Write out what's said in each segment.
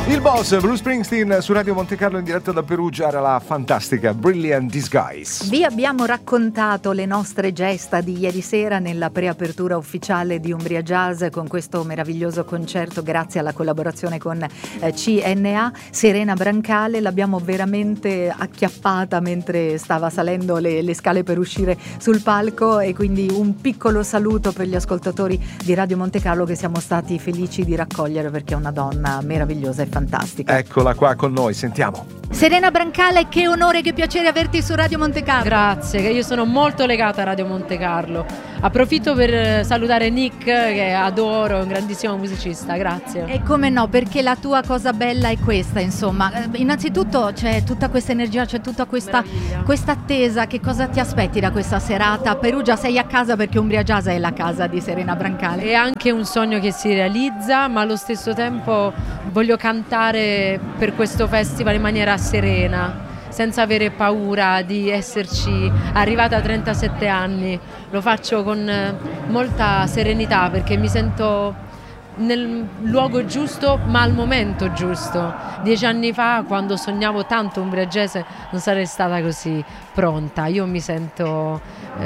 Il boss Bruce Springsteen su Radio Monte Carlo in diretta da Perugia, era la fantastica Brilliant Disguise. Vi abbiamo raccontato le nostre gesta di ieri sera nella preapertura ufficiale di Umbria Jazz con questo meraviglioso concerto grazie alla collaborazione con CNA. Serena Brancale l'abbiamo veramente acchiappata mentre stava salendo le scale per uscire sul palco, e quindi un piccolo saluto per gli ascoltatori di Radio Monte Carlo che siamo stati felici di raccogliere, perché è una donna meravigliosa e fantastica. Eccola qua con noi, sentiamo. Serena Brancale, che onore, che piacere averti su Radio Monte Carlo. Grazie, che io sono molto legata a Radio Monte Carlo. Approfitto per salutare Nick, che adoro, è un grandissimo musicista, grazie. E come no, perché la tua cosa bella è questa, insomma. Innanzitutto c'è tutta questa energia, c'è tutta questa attesa. Che cosa ti aspetti da questa serata? A Perugia sei a casa perché Umbria Jazz è la casa di Serena Brancale. È anche un sogno che si realizza, ma allo stesso tempo voglio cantare per questo festival in maniera serena, senza avere paura di esserci arrivata a 37 anni. Lo faccio con molta serenità perché mi sento nel luogo giusto ma al momento giusto. 10 anni fa, quando sognavo tanto Umbria Jazz, non sarei stata così pronta. Io mi sento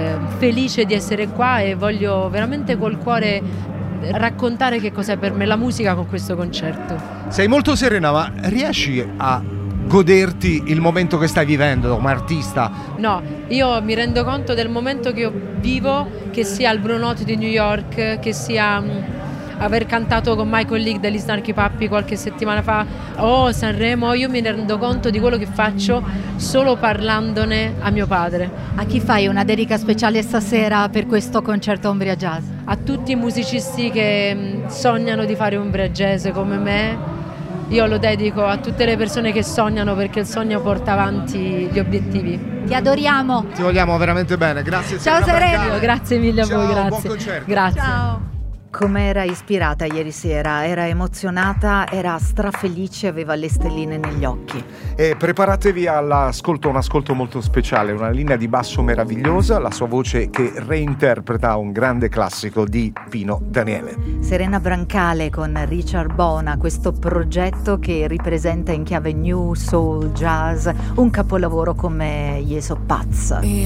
felice di essere qua e voglio veramente col cuore raccontare che cos'è per me la musica con questo concerto. Sei molto serena, ma riesci a goderti il momento che stai vivendo come artista? No, io mi rendo conto del momento che io vivo, che sia il Blue Note di New York, che sia aver cantato con Michael League degli Snarky Puppy qualche settimana fa, o Sanremo. Io mi rendo conto di quello che faccio solo parlandone a mio padre. A chi fai una dedica speciale stasera per questo concerto Umbria Jazz? A tutti i musicisti che sognano di fare Umbria Jazz come me. Io lo dedico a tutte le persone che sognano, perché il sogno porta avanti gli obiettivi. Ti adoriamo. Ti vogliamo veramente bene, grazie. Ciao Serena. Grazie mille a voi, grazie. Buon concerto. Grazie. Ciao. Com'era ispirata ieri sera? Era emozionata, era strafelice, aveva le stelline negli occhi. E preparatevi all'ascolto, un ascolto molto speciale, una linea di basso meravigliosa, la sua voce che reinterpreta un grande classico di Pino Daniele. Serena Brancale con Richard Bona, questo progetto che ripresenta in chiave new soul jazz un capolavoro come Yeso Pazza.